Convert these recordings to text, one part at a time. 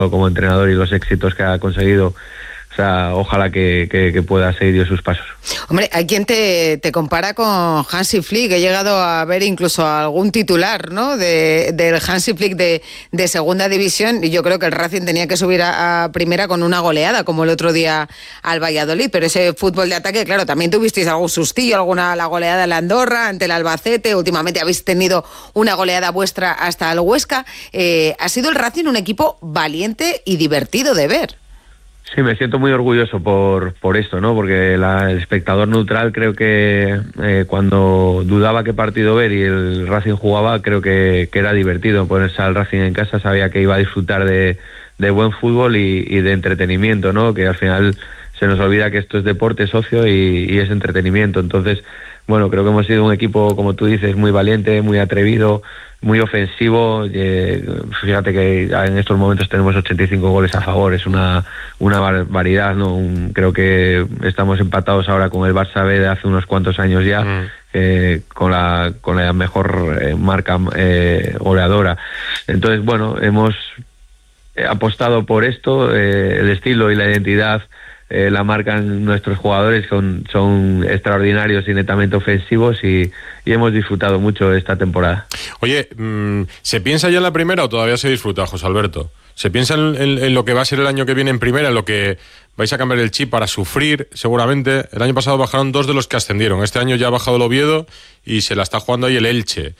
como entrenador y los éxitos que ha conseguido. O sea, ojalá que pueda seguir sus pasos. Hombre, hay quien te compara con Hansi Flick. He llegado a ver incluso algún titular, ¿no?, del Hansi Flick de segunda división, y yo creo que el Racing tenía que subir a primera con una goleada, como el otro día al Valladolid. Pero ese fútbol de ataque, claro, también tuvisteis algún sustillo, la goleada en la Andorra, ante el Albacete. Últimamente habéis tenido una goleada vuestra hasta el Huesca. Ha sido el Racing un equipo valiente y divertido de ver. Sí, me siento muy orgulloso por esto, ¿no? Porque el espectador neutral, creo que cuando dudaba qué partido ver y el Racing jugaba, creo que era divertido ponerse al Racing en casa. Sabía que iba a disfrutar de buen fútbol y de entretenimiento, ¿no? Que al final se nos olvida que esto es deporte, socio y es entretenimiento. Entonces, bueno, creo que hemos sido un equipo, como tú dices, muy valiente, muy atrevido, muy ofensivo. Fíjate que en estos momentos tenemos 85 goles a favor, es una barbaridad, ¿no? Creo que estamos empatados ahora con el Barça B de hace unos cuantos años ya, con la mejor marca goleadora. Entonces, bueno, hemos apostado por esto, el estilo y la identidad la marcan nuestros jugadores, son extraordinarios y netamente ofensivos, y hemos disfrutado mucho esta temporada. Oye, ¿se piensa ya en la primera o todavía se disfruta, José Alberto? ¿Se piensa en lo que va a ser el año que viene en primera, en lo que vais a cambiar el chip para sufrir seguramente? El año pasado bajaron 2 de los que ascendieron, este año ya ha bajado el Oviedo y se la está jugando ahí el Elche.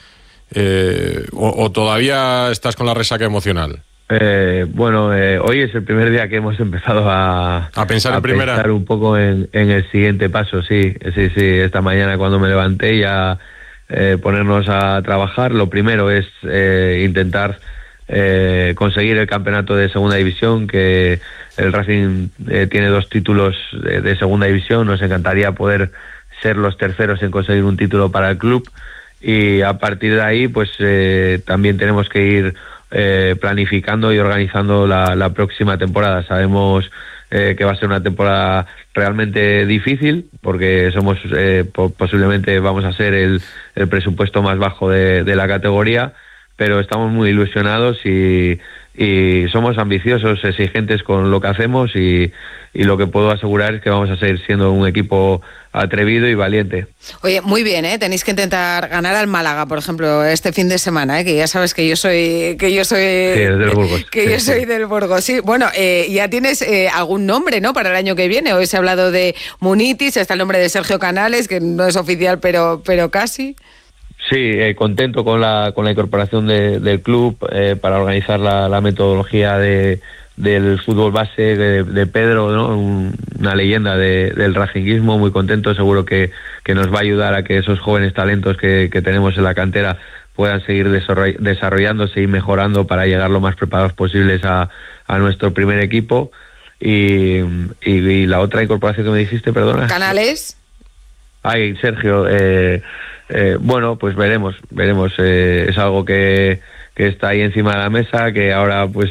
¿O todavía estás con la resaca emocional? Hoy es el primer día que hemos empezado a pensar en primera, pensar un poco en el siguiente paso. Sí, esta mañana cuando me levanté ya ponernos a trabajar. Lo primero es intentar conseguir el campeonato de segunda división, que el Racing tiene 2 títulos de segunda división. Nos encantaría poder ser los terceros en conseguir un título para el club, y a partir de ahí pues también tenemos que ir planificando y organizando la próxima temporada. Sabemos que va a ser una temporada realmente difícil, porque somos posiblemente vamos a ser el presupuesto más bajo de la categoría, pero estamos muy ilusionados y somos ambiciosos, exigentes con lo que hacemos, y lo que puedo asegurar es que vamos a seguir siendo un equipo atrevido y valiente. Oye, muy bien, tenéis que intentar ganar al Málaga, por ejemplo, este fin de semana, que ya sabes que yo soy del Burgos. Yo soy del Burgos, sí. Bueno, ya tienes algún nombre, ¿no?, para el año que viene. Hoy se ha hablado de Munitis, está el nombre de Sergio Canales, que no es oficial, pero casi. Sí, contento con la incorporación del club para organizar la metodología del fútbol base de Pedro, ¿no? Una leyenda del racinguismo. Muy contento, seguro que nos va a ayudar a que esos jóvenes talentos que tenemos en la cantera puedan seguir desarrollándose y mejorando para llegar lo más preparados posibles a nuestro primer equipo. Y la otra incorporación que me dijiste, perdona. Canales. Ay, Sergio, bueno, pues veremos, es algo que está ahí encima de la mesa, que ahora pues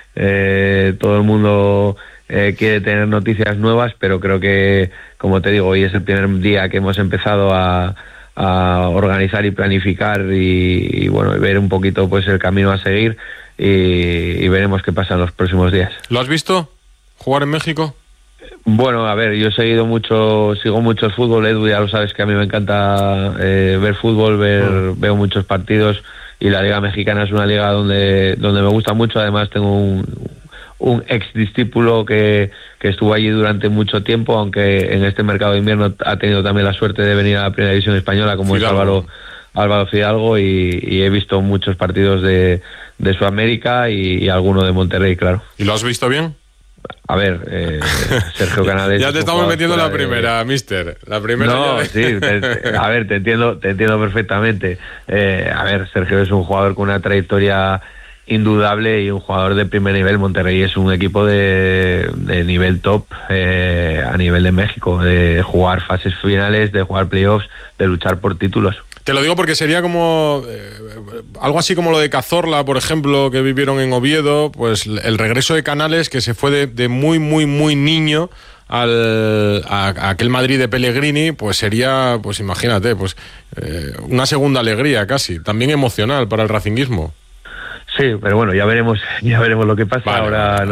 todo el mundo quiere tener noticias nuevas, pero creo que, como te digo, hoy es el primer día que hemos empezado a organizar y planificar y bueno, ver un poquito pues el camino a seguir, y veremos qué pasa en los próximos días. ¿Lo has visto jugar en México? Bueno, a ver, yo sigo mucho el fútbol, Edu, ya lo sabes que a mí me encanta ver fútbol, veo muchos partidos, y la Liga Mexicana es una liga donde me gusta mucho. Además tengo un ex discípulo que estuvo allí durante mucho tiempo, aunque en este mercado de invierno ha tenido también la suerte de venir a la Primera División Española, como Fidalgo. Es Álvaro Fidalgo, y he visto muchos partidos de Sudamérica y alguno de Monterrey, claro. ¿Y lo has visto bien? A ver, Sergio Canales... Ya te estamos metiendo la primera, mister. La primera. No, sí, a ver, te entiendo perfectamente. A ver, Sergio es un jugador con una trayectoria indudable y un jugador de primer nivel. Monterrey es un equipo de nivel top a nivel de México, de jugar fases finales, de jugar playoffs, de luchar por títulos. Te lo digo porque sería como algo así como lo de Cazorla, por ejemplo, que vivieron en Oviedo, pues el regreso de Canales, que se fue de muy, muy, muy niño a aquel Madrid de Pellegrini, pues sería, pues imagínate, pues una segunda alegría casi, también emocional para el racinguismo. Sí, pero bueno, ya veremos lo que pasa. Vale, Ahora vale.